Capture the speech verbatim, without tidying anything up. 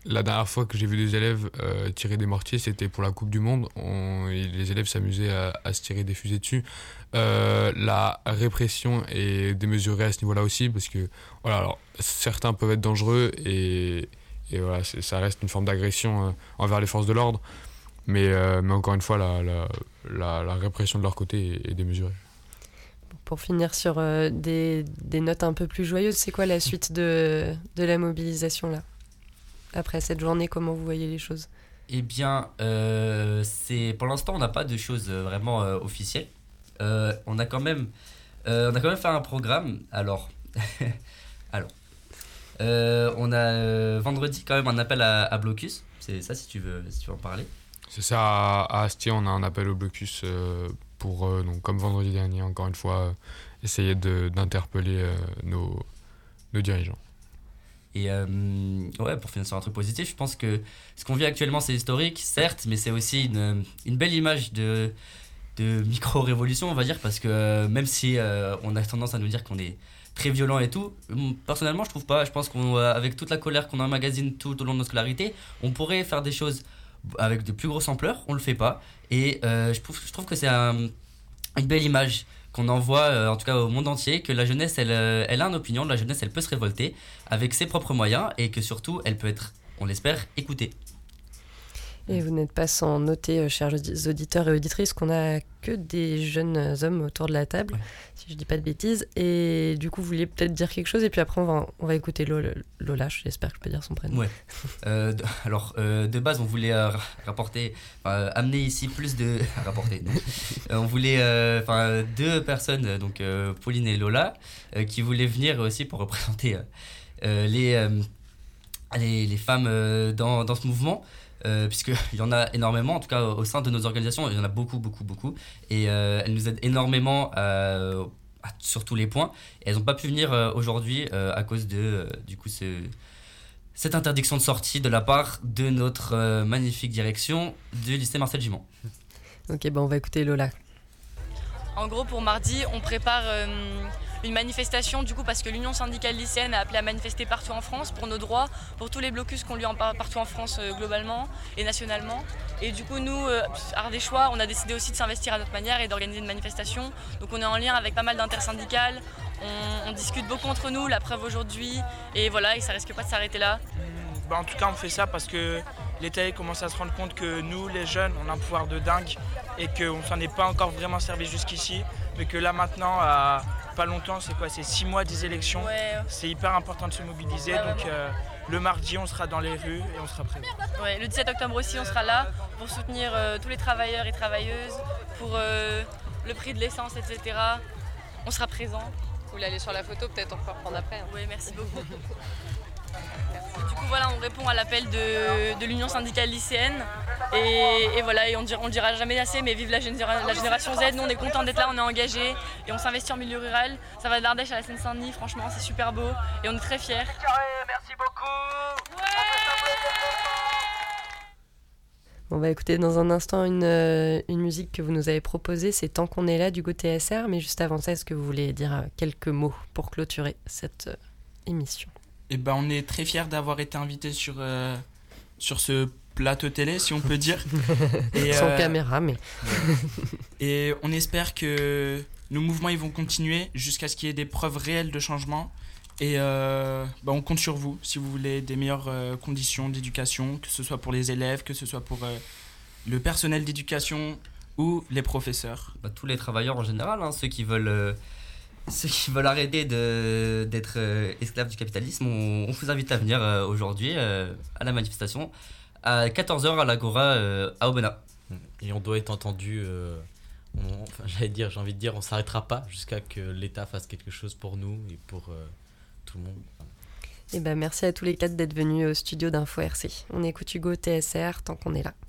la dernière fois que j'ai vu des élèves euh, tirer des mortiers, c'était pour la Coupe du Monde. On, et les élèves s'amusaient à, à se tirer des fusées dessus. Euh, la répression est démesurée à ce niveau-là aussi, parce que voilà, alors, certains peuvent être dangereux et, et voilà, c'est, ça reste une forme d'agression euh, envers les forces de l'ordre. Mais, euh, mais encore une fois, la, la, la, la répression de leur côté est, est démesurée. Pour finir sur euh, des, des notes un peu plus joyeuses, c'est quoi la suite de, de la mobilisation là ? Après cette journée, comment vous voyez les choses ? Eh bien, euh, c'est, pour l'instant, on n'a pas de choses vraiment euh, officielles. Euh, on, a quand même, euh, on a quand même fait un programme. Alors, alors euh, on a euh, vendredi quand même un appel à, à blocus. C'est ça, si tu veux, si tu veux en parler. C'est ça, à, à Astier, on a un appel au blocus euh, pour, euh, donc, comme vendredi dernier, encore une fois, euh, essayer de, d'interpeller euh, nos, nos dirigeants. Et euh, ouais, pour finir sur un truc positif, je pense que ce qu'on vit actuellement, c'est historique, certes, mais c'est aussi une, une belle image de, de micro-révolution, on va dire, parce que euh, même si euh, on a tendance à nous dire qu'on est très violent et tout, personnellement, je trouve pas. Je pense qu'avec toute la colère qu'on emmagasine tout au long de notre scolarité, on pourrait faire des choses avec de plus grosses ampleurs, on le fait pas. Et euh, je, trouve, je trouve que c'est un, une belle image qu'on envoie euh, en tout cas au monde entier, que la jeunesse elle, euh, elle a une opinion, la jeunesse elle peut se révolter avec ses propres moyens et que surtout elle peut être, on l'espère, écoutée. Et vous n'êtes pas sans noter, euh, chers auditeurs et auditrices, qu'on n'a que des jeunes hommes autour de la table, ouais. Si je dis pas de bêtises. Et du coup, vous vouliez peut-être dire quelque chose et puis après on va, on va écouter Lola, Lola, j'espère que je peux dire son prénom. Ouais. Euh, de, alors, euh, de base, on voulait euh, rapporter, euh, amener ici plus de... rapporter, non. euh, on voulait euh, deux personnes, donc euh, Pauline et Lola, euh, qui voulaient venir aussi pour représenter euh, les, euh, les, les femmes euh, dans, dans ce mouvement. Euh, puisqu'il y en a énormément, en tout cas au sein de nos organisations, il y en a beaucoup, beaucoup, beaucoup. Et euh, elles nous aident énormément à, à, sur tous les points. Et elles n'ont pas pu venir euh, aujourd'hui euh, à cause de euh, du coup, ce, cette interdiction de sortie de la part de notre euh, magnifique direction du lycée Marcel Gimond. Ok, bon, on va écouter Lola. En gros, pour mardi, on prépare euh, une manifestation, du coup, parce que l'Union syndicale lycéenne a appelé à manifester partout en France pour nos droits, pour tous les blocus qu'on lui en parle partout en France euh, globalement et nationalement. Et du coup, nous, euh, Ardéchois, on a décidé aussi de s'investir à notre manière et d'organiser une manifestation. Donc on est en lien avec pas mal d'intersyndicales, on, on discute beaucoup entre nous, la preuve aujourd'hui, et voilà, et ça risque pas de s'arrêter là. Bah, en tout cas, on fait ça parce que l'État commence à se rendre compte que nous, les jeunes, on a un pouvoir de dingue et qu'on ne s'en est pas encore vraiment servi jusqu'ici, mais que là maintenant, à pas longtemps, c'est quoi, c'est six mois des élections, ouais. C'est hyper important de se mobiliser, ouais, donc euh, le mardi, on sera dans les rues et on sera présent. Ouais, le dix-sept octobre aussi, on sera là pour soutenir euh, tous les travailleurs et travailleuses, pour euh, le prix de l'essence, et cetera. On sera présent. Vous voulez aller sur la photo, peut-être on peut reprendre après. Hein. Oui, merci beaucoup. Du coup voilà, on répond à l'appel de, de l'Union syndicale lycéenne et, et voilà, et on dira, on le dira jamais assez, mais vive la, généra- la génération Z, nous on est contents d'être là, on est engagés et on s'investit en milieu rural. Ça va de l'Ardèche à la Seine-Saint-Denis, franchement c'est super beau et on est très fiers. Merci beaucoup. Ouais. On va écouter dans un instant une, euh, une musique que vous nous avez proposée, c'est Tant qu'on est là du Go T S R, mais juste avant ça, est-ce que vous voulez dire quelques mots pour clôturer cette euh, émission ? Eh ben, on est très fiers d'avoir été invités sur, euh, sur ce plateau télé, si on peut dire. Et, Sans euh, caméra, mais... Et on espère que nos mouvements ils vont continuer jusqu'à ce qu'il y ait des preuves réelles de changement. Et euh, bah, on compte sur vous, si vous voulez des meilleures euh, conditions d'éducation, que ce soit pour les élèves, que ce soit pour euh, le personnel d'éducation ou les professeurs. Bah, tous les travailleurs en général, hein, ceux qui veulent... Euh... Ceux qui veulent arrêter de, d'être euh, esclaves du capitalisme, on, on vous invite à venir euh, aujourd'hui euh, à la manifestation à quatorze heures à l'Agora euh, à Aubenas. Et on doit être entendu, euh, on, enfin, j'allais dire, j'ai envie de dire, on ne s'arrêtera pas jusqu'à que l'État fasse quelque chose pour nous et pour euh, tout le monde. Et ben, merci à tous les quatre d'être venus au studio d'Info R C. On écoute Hugo T S R tant qu'on est là.